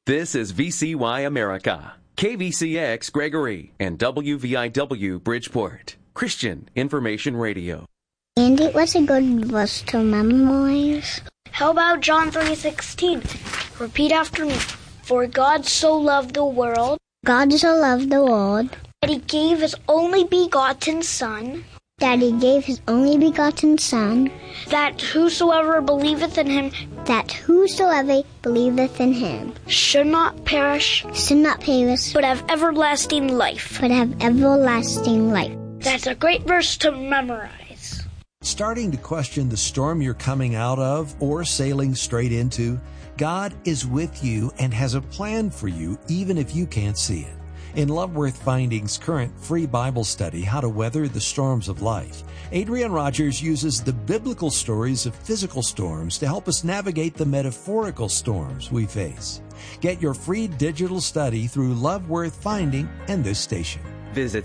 This is VCY America, KVCX Gregory, and WVIW Bridgeport, Christian Information Radio. Andy, what's a good verse to memorize? How about John 3:16? Repeat after me. For God so loved the world. God so loved the world. That he gave his only begotten Son. That he gave his only begotten Son. That whosoever believeth in him. That whosoever believeth in him. Should not perish. Should not perish. But have everlasting life. But have everlasting life. That's a great verse to memorize. Starting to question the storm you're coming out of or sailing straight into? God is with you and has a plan for you even if you can't see it. In Loveworth Finding's current free Bible study, How to Weather the Storms of Life, Adrian Rogers uses the biblical stories of physical storms to help us navigate the metaphorical storms we face. Get your free digital study through Loveworth Finding and this station. Visit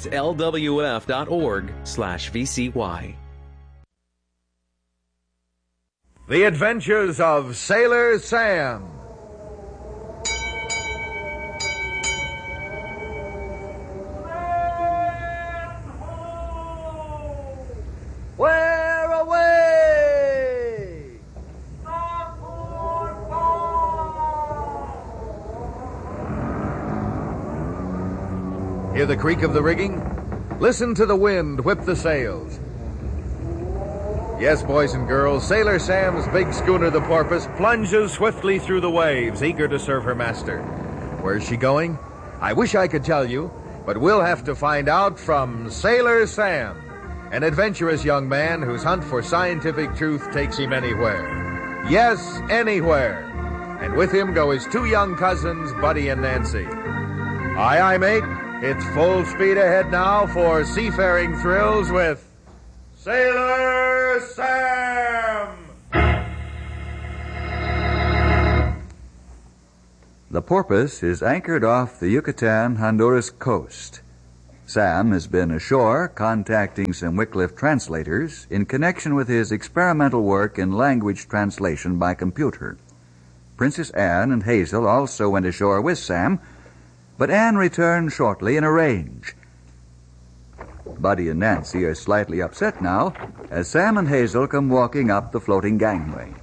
lwf.org/VCY. The Adventures of Sailor Sam. Where away? Hear the creak of the rigging? Listen to the wind whip the sails. Yes, boys and girls, Sailor Sam's big schooner, the Porpoise, plunges swiftly through the waves, eager to serve her master. Where's she going? I wish I could tell you, but we'll have to find out from Sailor Sam, an adventurous young man whose hunt for scientific truth takes him anywhere. Yes, anywhere. And with him go his two young cousins, Buddy and Nancy. Aye, mate. It's full speed ahead now for seafaring thrills with Sailor Sam! The Porpoise is anchored off the Yucatan, Honduras coast. Sam has been ashore contacting some Wycliffe translators in connection with his experimental work in language translation by computer. Princess Anne and Hazel also went ashore with Sam, but Anne returned shortly in a range. Buddy and Nancy are slightly upset now as Sam and Hazel come walking up the floating gangway.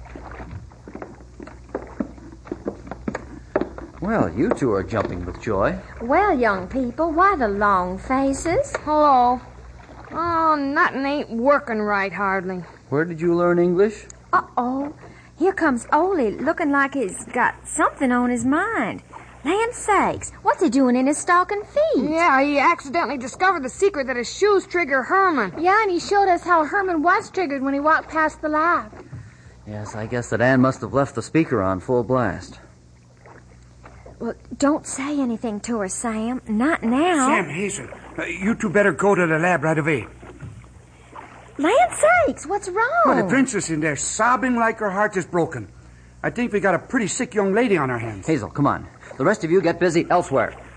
Well, you two are jumping with joy. Well, young people, why the long faces? Hello. Oh, nothing ain't working right hardly. Where did you learn English? Uh-oh. Here comes Ole, looking like he's got something on his mind. Land sakes, what's he doing in his stocking feet? Yeah, he accidentally discovered the secret that his shoes trigger Herman. Yeah, and he showed us how Herman was triggered when he walked past the lab. Yes, I guess that Anne must have left the speaker on full blast. Well, don't say anything to her, Sam. Not now. Sam, Hazel, you two better go to the lab right away. Land sakes, what's wrong? Well, the princess in there sobbing like her heart is broken. I think we got a pretty sick young lady on our hands. Hazel, come on. The rest of you get busy elsewhere.